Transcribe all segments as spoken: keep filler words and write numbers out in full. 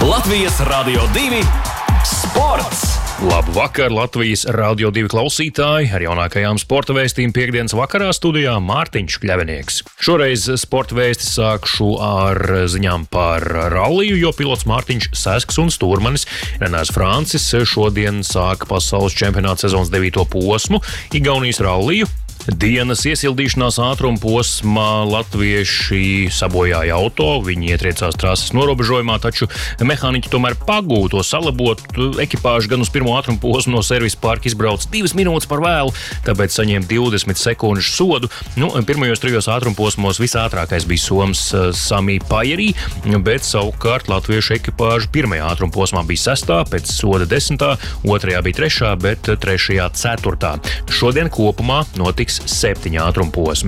Latvijas Radio divi sports! Labu vakar, Latvijas Radio divi klausītāji! Ar jaunākajām sporta vēstījuma piekdienas vakarā studijā Mārtiņš Kļavinieks. Šoreiz sporta vēsti sākšu ar ziņām par ralliju, jo pilots Mārtiņš Sesks un stūrmanis Renārs Francis šodien sāka pasaules čempionāta sezonas devīto posmu Igaunijas ralliju. Dienas iesildīšanās ātruma posmā latvieši sabojāja auto, viņi ietriecās trases norobežojumā, taču mehāniķi tomēr pagūto salabot. Ekipāža gan uz pirmo ātruma posmu no servisa parka izbrauc divas minūtes par vēlu, tāpēc saņēma divdesmit sekundžu sodu. Nu, pirmajos trijos ātruma posmos visātrākais bija soms Sami Pajerī, bet savukārt latviešu ekipāža pirmajā ātruma posmā bija sestā, pēc soda desmitā, otrajā bija trešā, bet trešajā ceturtā. Šodien kopumā notiks septiņi ātruma posmi.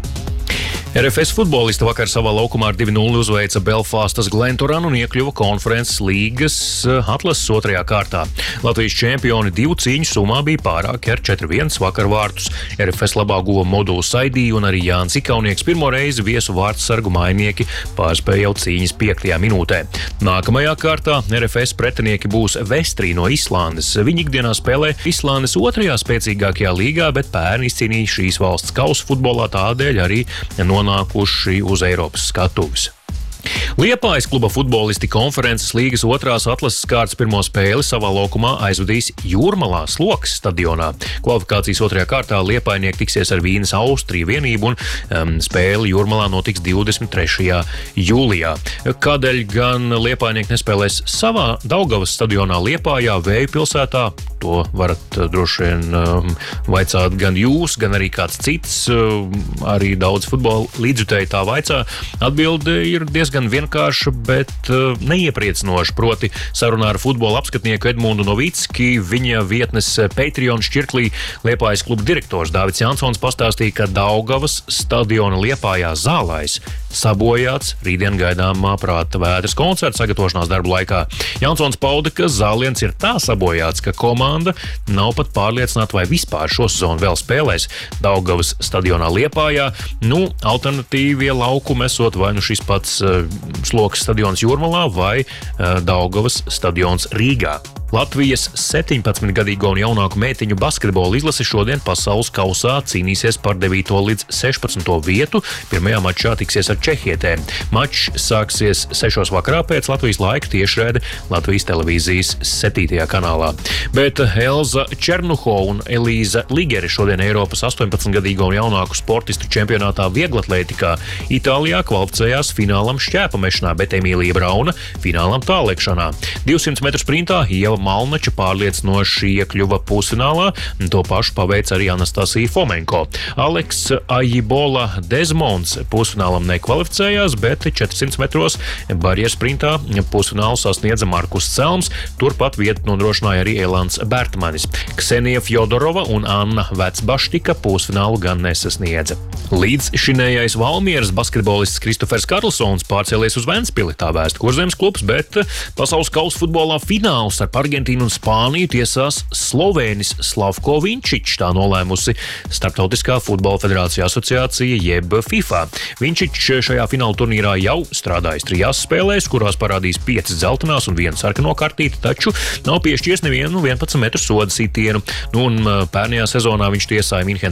R F S futbolisti vakar savā laukumā ar divi nulle uzveica Belfastas Glentoranu un iekļuva konferences līgas atlases otrajā kārtā. Latvijas čempioni divu cīņu summā bija pārāki ar četri viens vakar vārtus. R F S labā guva Modulu Saidī un arī Jānis Ikaunieks pirmo reizi viesu vārtsargu mainieki pārspēja jau cīņas piektajā minūtē. Nākamajā kārtā R F S pretinieki būs Vestrī no Islandes. Viņi ikdienā spēlē Islandes otrajā spēcīgākajā līgā, bet pērn izcīnīja šīs valsts kausa futbolā, tādēļ arī nonākuši uz Eiropas skatuves. Liepājas kluba futbolisti konferences līgas otrās atlases kārtas pirmo spēli savā laukumā aizvadīs Jūrmalā Slokas stadionā. Kvalifikācijas otrajā kārtā liepainieki tiksies ar Vīnes Austriju vienību un um, spēle Jūrmalā notiks divdesmit trešajā jūlijā. Kādēļ gan liepainieki nespēlēs savā Daugavas stadionā Liepājā, Vēju pilsētā? To varat uh, droši vien um, vaicāt gan jūs, gan arī kāds cits, uh, arī daudz futbola līdzjutēji tā vaicā. Atbilde ir diezgan vienkārša, bet uh, neiepriecinoša, proti sarunā ar futbola apskatnieku Edmundu Novicki, viņa vietnes Patreon šķirklī Liepājas kluba direktors Dāvids Jansons pastāstīja, ka Daugavas stadiona Liepājā zālājs sabojāts rītdien gaidāmā prāta vētras koncerta sagatavošanās darbu laikā. Jansons pauda, ka zāliens ir tā sabojāts, ka komanda nav pat pārliecināta, vai vispār šo sezonu vēl spēlēs Daugavas stadionā Liepājā. Nu, alternatīvie laukumi esot vai nu šis pats uh, Slokas stadions Jūrmalā vai uh, Daugavas stadions Rīgā. Latvijas septiņpadsmitgadīgo un jaunāku meitiņu basketbola izlase šodien pasaules kausā cīnīsies par devīto līdz sešpadsmito vietu. Pirmajā mačā tiksies ar čehietēm. Mačs sāksies sešos vakarā pēc Latvijas laika tiešraide Latvijas televīzijas septītajā kanālā. Bet Elza Černuho un Elīza Ligeri šodien Eiropas astoņpadsmitgadīgo un jaunāku sportistu čempionātā vieglatlētikā Itālijā kvalificējās finālam šķēpamešanā, bet Emīlija Brauna finālam tālēkšanā. divsimt metru sprintā Ieva Malnača pārliecinoši iekļuva pusfinālā, to pašu paveic arī Anastasija Fomenko. Aleks Ajibola Desmonds pusfinālam nekvalificējās, bet četrsimt metros barjeras sprintā pusfinālu sasniedza Markus Celms, turpat vietu nodrošināja arī Elans Bertmanis. Ksenija Fjodorova un Anna Vecbaštika pusfinālu gan nesasniedza. Līdzšinējais Valmieras basketbolists Kristofers Karlsons pārcēlies uz Ventspili, tā vēsta Kurzemes klubs, bet pasaules kausa futbolā fināls ar Argentīnu un Spāniju tiesās Slovēnis Slavko Vinčičs, tā nolēmusi Starptautiskā futbola federācija asociācija jeb FIFA. Vinčičs šajā fināla turnīrā jau strādājis trijās spēlēs, kurās parādīs piecas dzeltenās un vienu sarkano kartīti, taču nav piešķies nevienu vienpadsmit metru soda sitienu. Nu, un pērnajā sezonā viņš tiesāja Minhenes